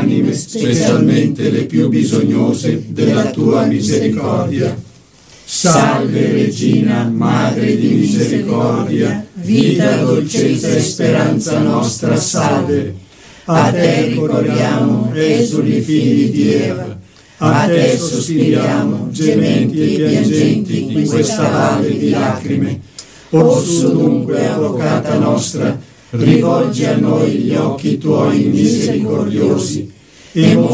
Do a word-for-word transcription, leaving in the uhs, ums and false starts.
anime, specialmente le più bisognose della tua misericordia. Salve Regina, Madre di misericordia, vita, dolcezza e speranza nostra, salve. A te ricorriamo, esuli figli di Eva, a te sospiriamo, gementi e piangenti in questa valle di lacrime. Orso dunque, avvocata nostra, rivolgi a noi gli occhi tuoi misericordiosi, e